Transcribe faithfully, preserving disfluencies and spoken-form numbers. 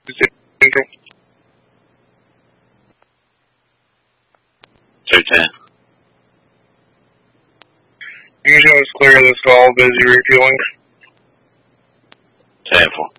Central. two ten. Usually it's clear this all busy refueling. ten four.